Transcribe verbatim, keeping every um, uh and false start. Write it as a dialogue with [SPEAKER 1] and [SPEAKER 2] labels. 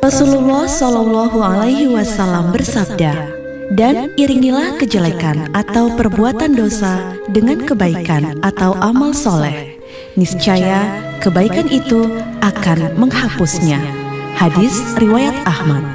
[SPEAKER 1] Rasulullah Shallallahu Alaihi Wasallam bersabda, dan iringilah kejelekan atau perbuatan dosa dengan kebaikan atau amal soleh. Niscaya kebaikan itu akan menghapusnya. Hadis riwayat Ahmad.